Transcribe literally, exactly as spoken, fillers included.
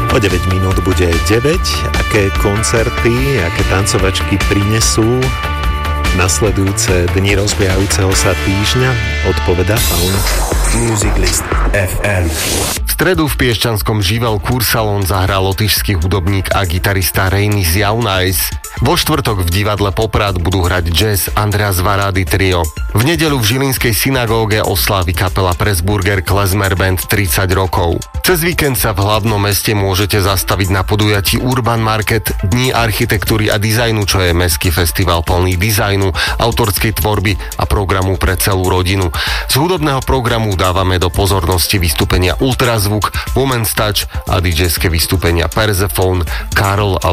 O deväť minút bude deväť. Aké koncerty, aké tancovačky prinesú nasledujúce dni rozbiehajúceho sa týždňa, odpovedá Faun. Music List ef em. V stredu v piešťanskom Živel Kursalon zahral lotyšský hudobník a gitarista Reinis Jaunais. Vo štvrtok v divadle Poprad budú hrať jazz Andreas Varady Trio. V nedeľu v žilinskej synagóge oslávi kapela Pressburger Klezmer Band tridsať rokov. Cez víkend sa v hlavnom meste môžete zastaviť na podujatí Urban Market Dní architektúry a dizajnu, čo je mestský festival plný dizajnu, autorskej tvorby a programu pre celú rodinu. Z hudobného programu dávame do pozornosti vystúpenia Ultrazvuk, Women's Touch a dí džejské vystúpenia Persephone, Karol a